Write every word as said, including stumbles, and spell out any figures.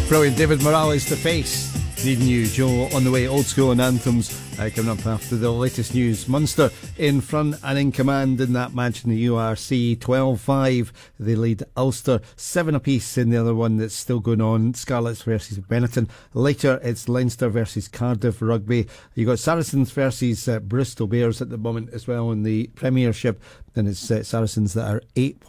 Brilliant. David Morales, The Face. Needing you, Joe, on the way. Old School and Anthems uh, coming up after the latest news. Munster in front and in command in that match in the U R C. twelve five. They lead Ulster. Seven apiece in the other one that's still going on. Scarlets versus Benetton. Later, it's Leinster versus Cardiff Rugby. You've got Saracens versus uh, Bristol Bears at the moment as well in the Premiership. Then it's uh, Saracens that are eight points